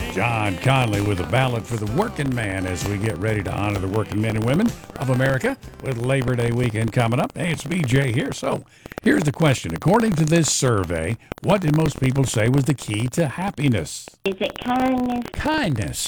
John Conley with a ballad for the working man as we get ready to honor the working men and women of America with Labor Day weekend coming up. Hey, it's BJ here. So here's the question. According to this survey, what did most people say was the key to happiness? Is it kindness? Kindness.